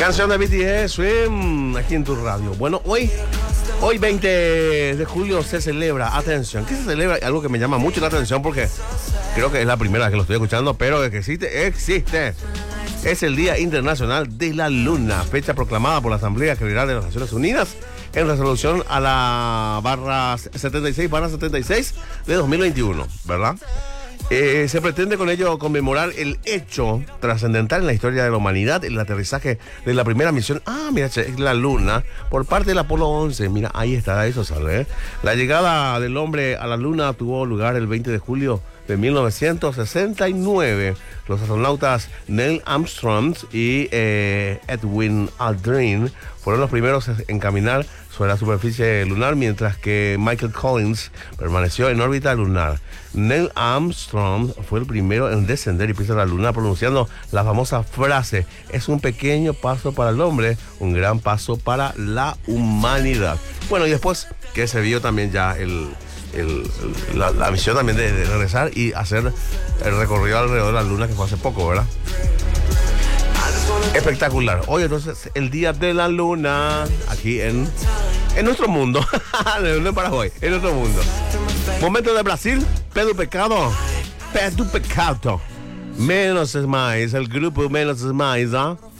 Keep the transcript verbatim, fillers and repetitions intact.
Canción de B T S, Swim, aquí en tu radio. Bueno, hoy, hoy veinte de julio se celebra, atención, ¿qué se celebra? Algo que me llama mucho la atención porque creo que es la primera vez que lo estoy escuchando, pero de que existe, existe. Es el Día Internacional de la Luna, fecha proclamada por la Asamblea General de las Naciones Unidas en resolución a la barra setenta y seis barra setenta y seis de dos mil veintiuno, ¿verdad? Eh, se pretende con ello conmemorar el hecho trascendental en la historia de la humanidad, el aterrizaje de la primera misión, ah, mira, es la Luna, por parte del Apolo once, mira, ahí está, eso sale, ¿eh? La llegada del hombre a la Luna tuvo lugar el veinte de julio de mil novecientos sesenta y nueve. Los astronautas Neil Armstrong y eh, Edwin Aldrin fueron los primeros en caminar sobre la superficie lunar, mientras que Michael Collins permaneció en órbita lunar. Neil Armstrong fue el primero en descender y pisar la luna, pronunciando la famosa frase: es un pequeño paso para el hombre, un gran paso para la humanidad. Bueno, y después que se vio también ya el... El, la, la misión también de, de regresar y hacer el recorrido alrededor de la luna, que fue hace poco, ¿verdad? Espectacular. Hoy entonces el Día de la Luna aquí en, en nuestro mundo. No en Paraguay, en nuestro mundo. Momento de Brasil, Pedro Pecado. Pedro Pecado. Menos es más, el grupo Menos es más, ¿ah? ¿eh?